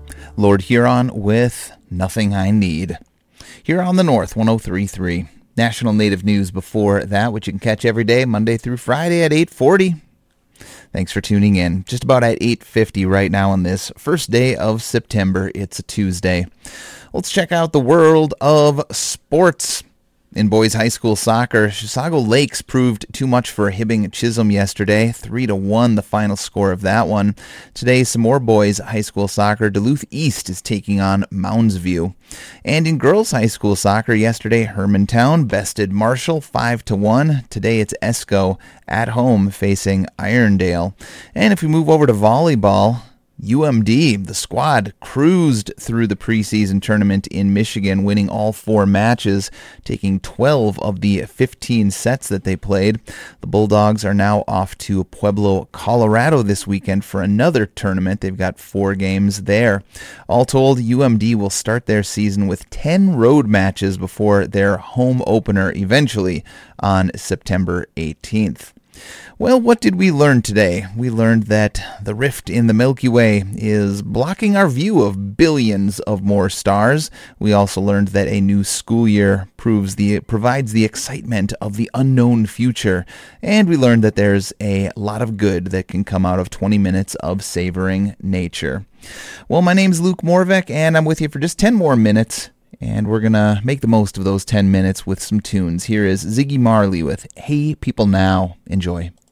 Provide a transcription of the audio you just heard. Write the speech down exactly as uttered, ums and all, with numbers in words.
Lord Huron with Nothing I Need. Here on the North, one oh three point three. National Native News before that, which you can catch every day, Monday through Friday at eight forty. Thanks for tuning in. Just about at eight fifty right now on this first day of September. It's a Tuesday. Let's check out the world of sports. In boys high school soccer, Chisago Lakes proved too much for Hibbing Chisholm yesterday. three to one the final score of that one. Today, some more boys high school soccer. Duluth East is taking on Mounds View. And in girls high school soccer yesterday, Hermantown bested Marshall five to one. Today it's Esco at home facing Irondale. And if we move over to volleyball, U M D, the squad, cruised through the preseason tournament in Michigan, winning all four matches, taking twelve of the fifteen sets that they played. The Bulldogs are now off to Pueblo, Colorado this weekend for another tournament. They've got four games there. All told, U M D will start their season with ten road matches before their home opener eventually on September eighteenth. Well, what did we learn today? We learned that the rift in the Milky Way is blocking our view of billions of more stars. We also learned that a new school year proves the provides the excitement of the unknown future. And we learned that there's a lot of good that can come out of twenty minutes of savoring nature. Well, my name's Luke Morvek, and I'm with you for just ten more minutes. And we're going to make the most of those ten minutes with some tunes. Here is Ziggy Marley with Hey People Now. Enjoy.